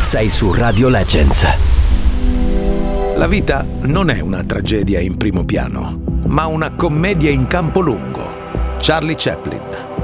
Sei su Radio Legends. La vita non è una tragedia in primo piano, ma una commedia in campo lungo. Charlie Chaplin.